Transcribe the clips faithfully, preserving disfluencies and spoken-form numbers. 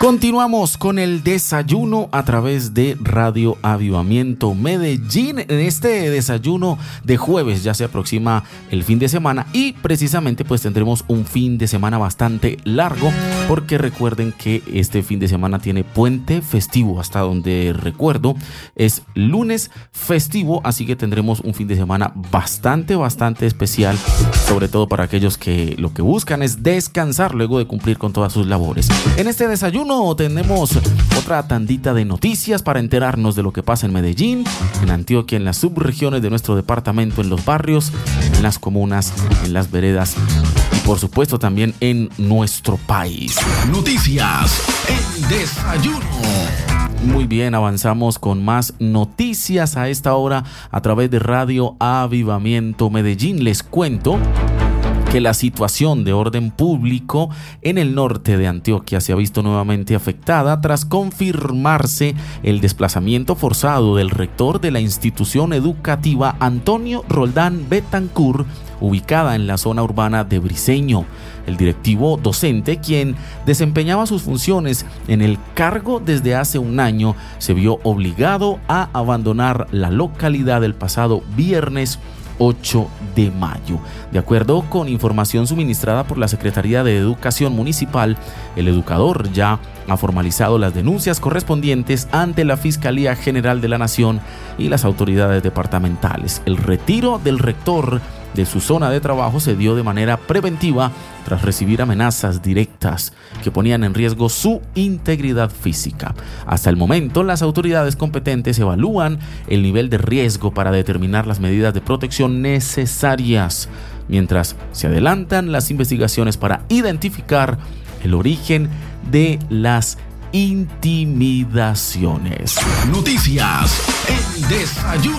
Continuamos con el desayuno a través de Radio Avivamiento Medellín. En este desayuno de jueves ya se aproxima el fin de semana y precisamente pues tendremos un fin de semana bastante largo, porque recuerden que este fin de semana tiene puente festivo, hasta donde recuerdo es lunes festivo, así que tendremos un fin de semana bastante bastante especial, sobre todo para aquellos que lo que buscan es descansar luego de cumplir con todas sus labores. En este desayuno tenemos otra tandita de noticias para enterarnos de lo que pasa en Medellín, en Antioquia, en las subregiones de nuestro departamento, en los barrios, en las comunas, en las veredas y por supuesto también en nuestro país. Noticias en desayuno. Muy bien, avanzamos con más noticias a esta hora a través de Radio Avivamiento Medellín. Les cuento que la situación de orden público en el norte de Antioquia se ha visto nuevamente afectada tras confirmarse el desplazamiento forzado del rector de la institución educativa Antonio Roldán Betancur, ubicada en la zona urbana de Briceño. El directivo docente, quien desempeñaba sus funciones en el cargo desde hace un año, se vio obligado a abandonar la localidad el pasado viernes ocho de mayo. De acuerdo con información suministrada por la Secretaría de Educación Municipal, el educador ya ha formalizado las denuncias correspondientes ante la Fiscalía General de la Nación y las autoridades departamentales. El retiro del rector de su zona de trabajo se dio de manera preventiva tras recibir amenazas directas que ponían en riesgo su integridad física. Hasta el momento, las autoridades competentes evalúan el nivel de riesgo para determinar las medidas de protección necesarias, mientras se adelantan las investigaciones para identificar el origen de las intimidaciones. Noticias en desayuno.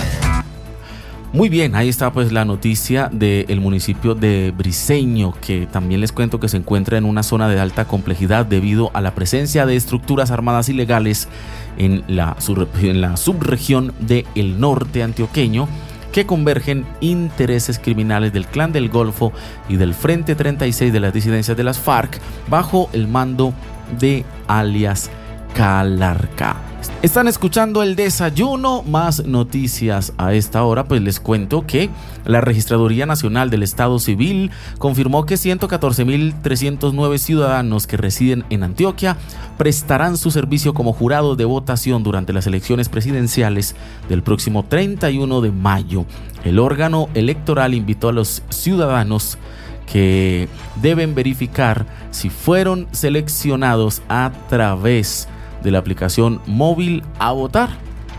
Muy bien, ahí está pues la noticia del municipio de Briceño, que también les cuento que se encuentra en una zona de alta complejidad debido a la presencia de estructuras armadas ilegales en la, en la subregión del norte antioqueño, que convergen intereses criminales del Clan del Golfo y del Frente treinta y seis de las disidencias de las FARC bajo el mando de alias Calarca. Están escuchando el desayuno, más noticias a esta hora. Pues les cuento que la Registraduría Nacional del Estado Civil confirmó que ciento catorce mil trescientos nueve ciudadanos que residen en Antioquia prestarán su servicio como jurado de votación durante las elecciones presidenciales del próximo treinta y uno de mayo. El órgano electoral invitó a los ciudadanos que deben verificar si fueron seleccionados a través de la aplicación móvil A Votar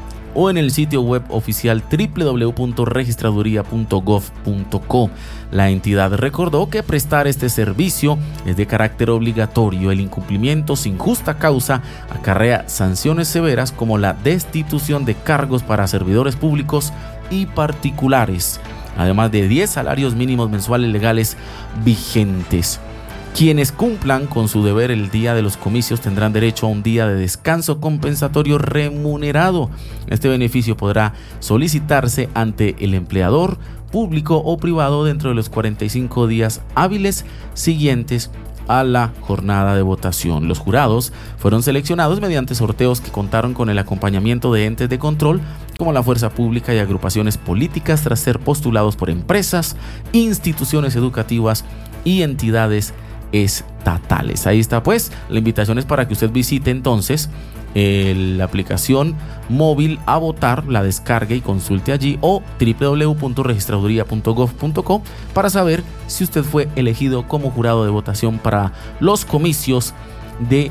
o en el sitio web oficial doble u doble u doble u punto registraduría punto gov punto co. La entidad recordó que prestar este servicio es de carácter obligatorio. El incumplimiento sin justa causa acarrea sanciones severas como la destitución de cargos para servidores públicos y particulares, además de diez salarios mínimos mensuales legales vigentes. Quienes cumplan con su deber el día de los comicios tendrán derecho a un día de descanso compensatorio remunerado. Este beneficio podrá solicitarse ante el empleador público o privado dentro de los cuarenta y cinco días hábiles siguientes a la jornada de votación. Los jurados fueron seleccionados mediante sorteos que contaron con el acompañamiento de entes de control como la fuerza pública y agrupaciones políticas, tras ser postulados por empresas, instituciones educativas y entidades estatales. Ahí está pues, la invitación es para que usted visite entonces eh, la aplicación móvil A Votar, la descargue y consulte allí, o doble u doble u doble u punto registraduría punto gov punto co para saber si usted fue elegido como jurado de votación para los comicios de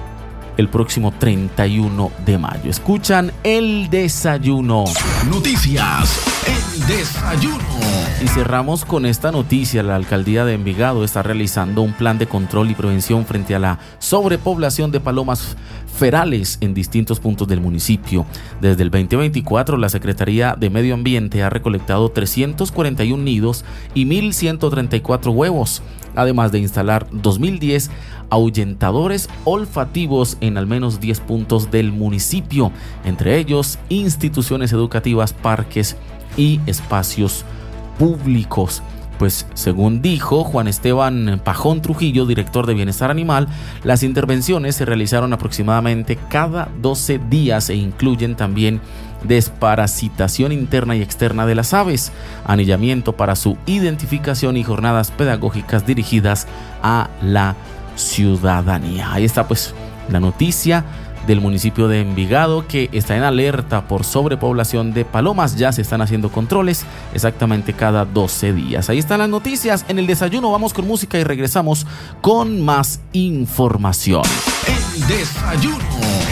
el próximo treinta y uno de mayo. Escuchan el desayuno. Noticias en desayuno. Y cerramos con esta noticia. La alcaldía de Envigado está realizando un plan de control y prevención frente a la sobrepoblación de palomas ferales en distintos puntos del municipio. Desde el veinte veinticuatro, la Secretaría de Medio Ambiente ha recolectado trescientos cuarenta y uno nidos y mil ciento treinta y cuatro huevos, además de instalar dos mil diez ahuyentadores olfativos en al menos diez puntos del municipio, entre ellos instituciones educativas, parques y espacios públicos. Pues según dijo Juan Esteban Pajón Trujillo, director de Bienestar Animal, las intervenciones se realizaron aproximadamente cada doce días e incluyen también desparasitación interna y externa de las aves, anillamiento para su identificación y jornadas pedagógicas dirigidas a la ciudadanía. Ahí está pues la noticia del municipio de Envigado, que está en alerta por sobrepoblación de palomas. Ya se están haciendo controles exactamente cada doce días. Ahí están las noticias en el desayuno. Vamos con música y regresamos con más información. El desayuno.